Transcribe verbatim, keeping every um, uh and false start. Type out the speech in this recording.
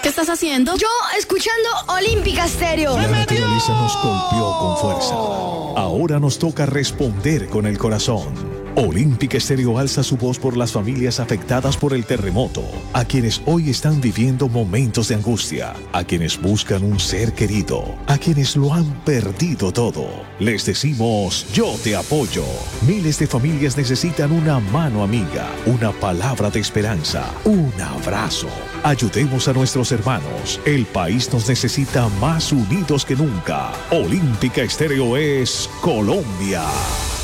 estás haciendo? Yo escuchando Olímpica Estéreo. La naturaleza nos golpeó con fuerza. Ahora nos toca responder con el corazón. Olímpica Estéreo alza su voz por las familias afectadas por el terremoto, a quienes hoy están viviendo momentos de angustia, a quienes buscan un ser querido, a quienes lo han perdido todo. Les decimos, yo te apoyo. Miles de familias necesitan una mano amiga, una palabra de esperanza, un abrazo. Ayudemos a nuestros hermanos. El país nos necesita más unidos que nunca. Olímpica Estéreo es Colombia.